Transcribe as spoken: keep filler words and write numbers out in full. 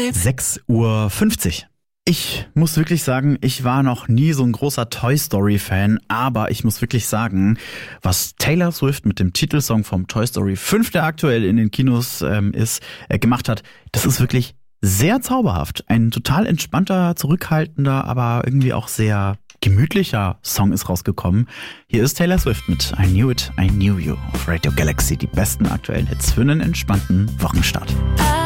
sechs Uhr fünfzig. Ich muss wirklich sagen, ich war noch nie so ein großer Toy Story Fan, aber ich muss wirklich sagen, was Taylor Swift mit dem Titelsong vom Toy Story fünf, der aktuell in den Kinos ähm, ist, äh, gemacht hat, das ist wirklich sehr zauberhaft. Ein total entspannter, zurückhaltender, aber irgendwie auch sehr gemütlicher Song ist rausgekommen. Hier ist Taylor Swift mit I Knew It, I Knew You auf Radio Galaxy. Die besten aktuellen Hits für einen entspannten Wochenstart.